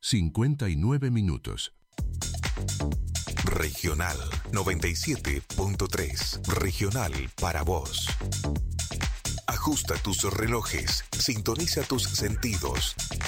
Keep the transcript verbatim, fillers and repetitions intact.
cincuenta y nueve minutos. Regional noventa y siete punto tres. Regional para vos. Ajusta tus relojes, sintoniza tus sentidos.